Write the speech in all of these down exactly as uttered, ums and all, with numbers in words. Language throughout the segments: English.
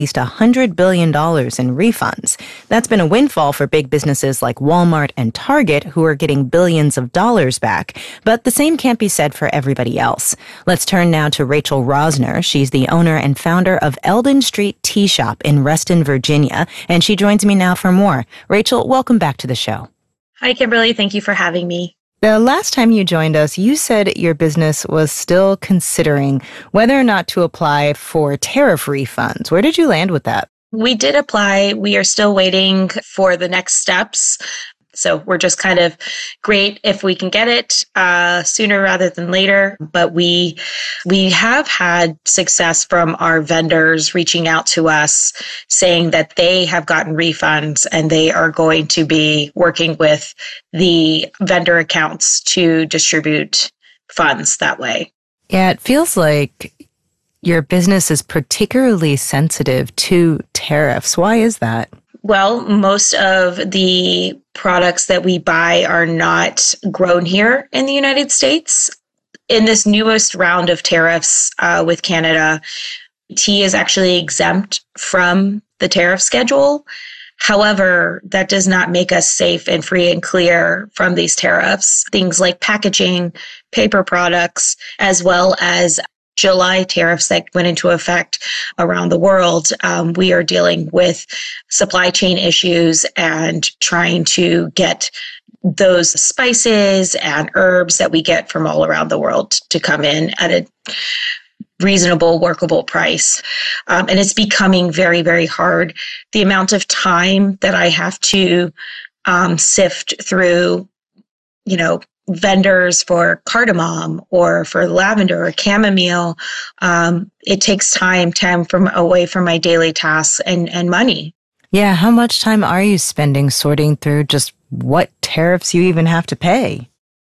least one hundred billion dollars in refunds. That's been a windfall for big businesses like Walmart and Target, who are getting billions of dollars back. But the same can't be said for everybody else. Let's turn now to Rachel Rosner. She's the owner and founder of Eldon Street Tea Shop in Reston, Virginia, and she joins me now for more. Rachel, welcome back to the show. Hi, Kimberly. Thank you for having me. The last time you joined us, you said your business was still considering whether or not to apply for tariff refunds. Where did you land with that? We did apply. We are still waiting for the next steps. So we're just kind of great if we can get it uh, sooner rather than later. But we we have had success from our vendors reaching out to us saying that they have gotten refunds and they are going to be working with the vendor accounts to distribute funds that way. Yeah, it feels like your business is particularly sensitive to tariffs. Why is that? Well, most of the products that we buy are not grown here in the United States. In this newest round of tariffs uh, with Canada, tea is actually exempt from the tariff schedule. However, that does not make us safe and free and clear from these tariffs. Things like packaging, paper products, as well as July tariffs that went into effect around the world, um, we are dealing with supply chain issues and trying to get those spices and herbs that we get from all around the world to come in at a reasonable, workable price. Um, and it's becoming very, very hard. The amount of time that I have to um, sift through, you know, vendors for cardamom or for lavender or chamomile, um, it takes time, time from away from my daily tasks and, and money. Yeah, how much time are you spending sorting through just what tariffs you even have to pay?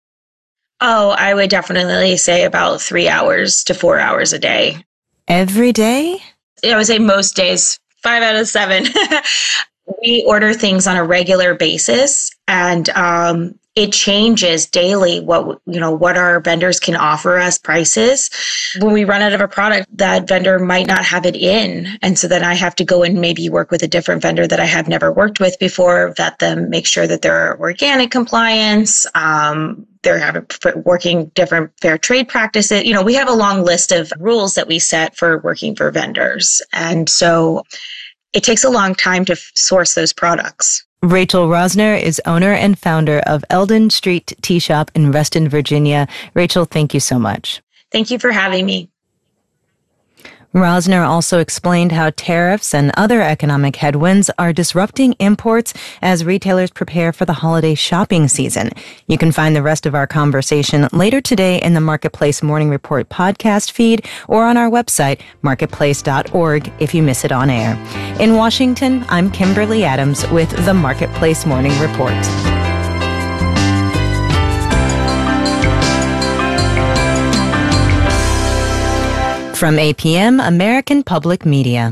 Oh, I would definitely say about three hours to four hours a day. Every day? I would say most days, five out of seven. We order things on a regular basis, and um, it changes daily what, you know, what our vendors can offer us prices. When we run out of a product, that vendor might not have it in. And so then I have to go and maybe work with a different vendor that I have never worked with before, vet them, make sure that they're organic compliance, um, they're having, working different fair trade practices. You know, we have a long list of rules that we set for working for vendors. And so it takes a long time to f- source those products. Rachel Rosner is owner and founder of Eldon Street Tea Shop in Reston, Virginia. Rachel, thank you so much. Thank you for having me. Rosner also explained how tariffs and other economic headwinds are disrupting imports as retailers prepare for the holiday shopping season. You can find the rest of our conversation later today in the Marketplace Morning Report podcast feed or on our website, marketplace dot org, if you miss it on air. In Washington, I'm Kimberly Adams with the Marketplace Morning Report. From A P M, American Public Media.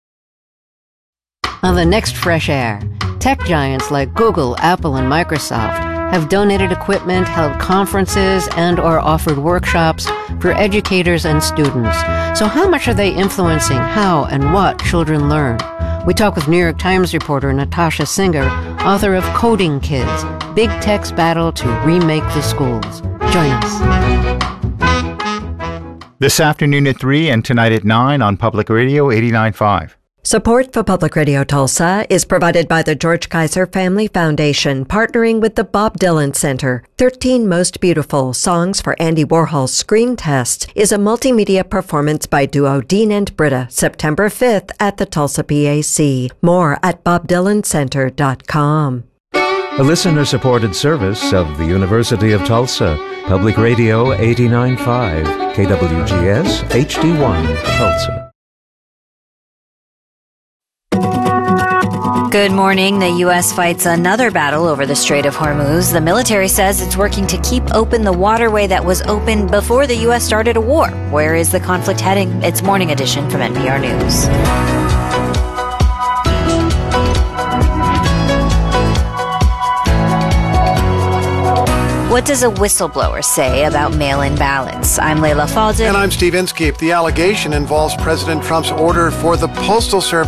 On the next Fresh Air, tech giants like Google, Apple, and Microsoft have donated equipment, held conferences, and or offered workshops for educators and students. So how much are they influencing how and what children learn? We talk with New York Times reporter Natasha Singer, author of Coding Kids, Big Tech's Battle to Remake the Schools. Join us. This afternoon at three and tonight at nine on Public Radio eighty-nine point five. Support for Public Radio Tulsa is provided by the George Kaiser Family Foundation, partnering with the Bob Dylan Center. thirteen Most Beautiful Songs for Andy Warhol's Screen Test is a multimedia performance by duo Dean and Britta, September fifth at the Tulsa P A C. More at bob dylan center dot com. A listener-supported service of the University of Tulsa. Public Radio eighty-nine point five, K W G S, H D one, Tulsa. Good morning. The U S fights another battle over the Strait of Hormuz. The military says it's working to keep open the waterway that was open before the U S started a war. Where is the conflict heading? It's Morning Edition from N P R News. What does a whistleblower say about mail-in ballots? I'm Layla Faldin. And I'm Steve Inskeep. The allegation involves President Trump's order for the Postal Service